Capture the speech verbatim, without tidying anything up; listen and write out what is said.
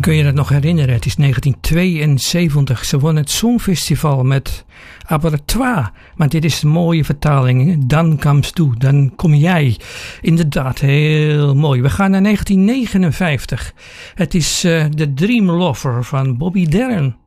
Kun je dat nog herinneren? Het is negentien tweeënzeventig. Ze won het Songfestival met Abattoir. Maar dit is een mooie vertaling. Dan comes toe. Dan kom jij. Inderdaad, heel mooi. We gaan naar negentien negenenvijftig. Het is uh, The Dream Lover van Bobby Darin.